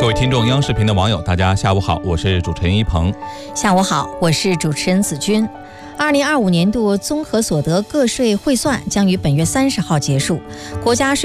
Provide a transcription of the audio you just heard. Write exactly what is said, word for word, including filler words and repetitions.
位听众，央视频的网友，大家下午好，我是主持人一鹏。 下午好，我是主持人子君。二零二五年度综合所得个税汇算将于本月三十号结束，国家税